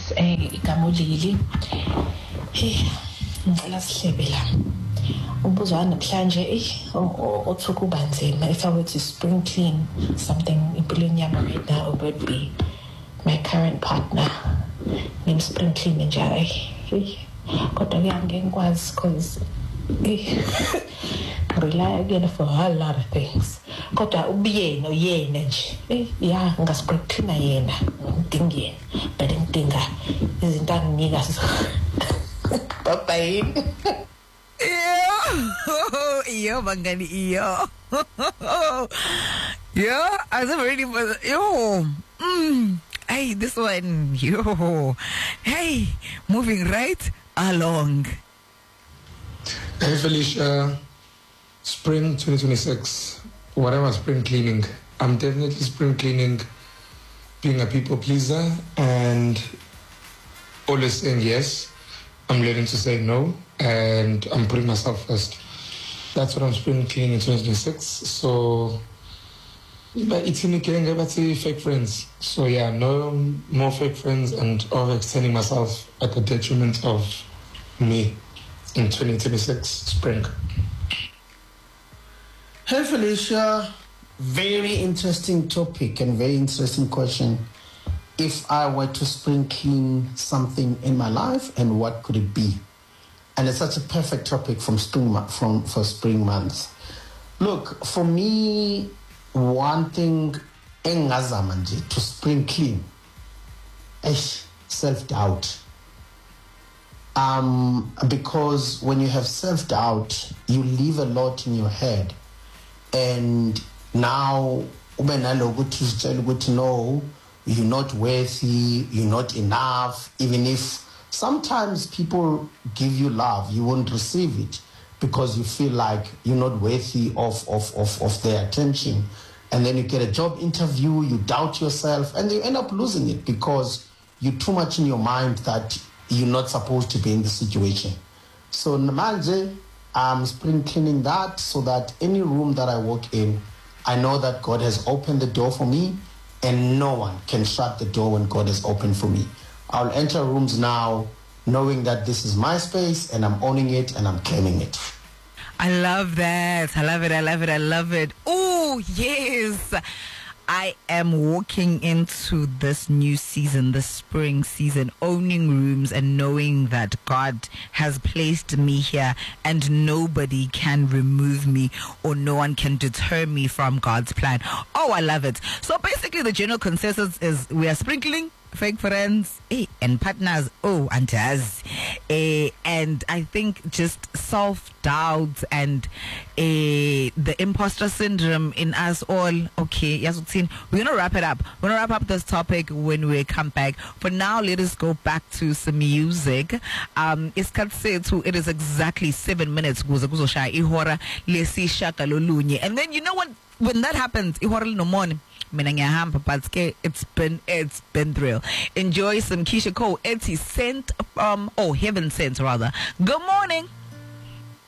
igama uLili. Ngicela sihlebe la. Umbuzo wami namhlanje othuka ubanzima. If I were to spring clean something empilweni yami right now, it would be my current partner. Ngim spring clean nje. Kodwa ngiyangikwazi because rely again for a lot of things. Kodwa ubiyena uyena nje. Yeah, ngaspring clean yena. Ngidinga but ngidinga izinto anginika zo. Bye. Yo, Bangani, yo. Yo, I'm ready for the, yo. Hey, this one, yo. Hey, moving right along. Hey, Felicia. Spring 2026. Whatever spring cleaning. I'm definitely spring cleaning, being a people pleaser, and always saying yes. I'm learning to say no, and I'm putting myself first. That's what I'm spring cleaning in 2026. So, but it's indicating about fake friends. So yeah, no more fake friends and overextending myself at the detriment of me in 2026 spring. Hey Felicia, very interesting topic and very interesting question. If I were to spring clean something in my life, and what could it be? And it's such a perfect topic for spring months. Look, for me, one thing to spring clean is self-doubt. Because when you have self-doubt, you leave a lot in your head. And now, no, you're not worthy, you're not enough. Even if sometimes people give you love, you won't receive it because you feel like you're not worthy of their attention. And then you get a job interview, you doubt yourself, and you end up losing it because you're too much in your mind that you're not supposed to be in the situation. So Namanje, I'm spring cleaning that so that any room that I walk in, I know that God has opened the door for me, and no one can shut the door when God has opened for me. I'll enter rooms now knowing that this is my space and I'm owning it and I'm claiming it. I love that. I love it. I love it. I love it. Oh, yes. I am walking into this new season, the spring season, owning rooms and knowing that God has placed me here and nobody can remove me or no one can deter me from God's plan. Oh, I love it. So basically the general consensus is we are sprinkling fake friends and partners, and us. And I think just self-doubt and the imposter syndrome in us all. Okay, yes, we're going to wrap it up. We're going to wrap up this topic when we come back. For now, let us go back to some music. It is exactly 7 minutes. And then you know what? When that happens, it's been thrill. Enjoy some Keisha Cole. It's Heaven Sent rather. Good morning.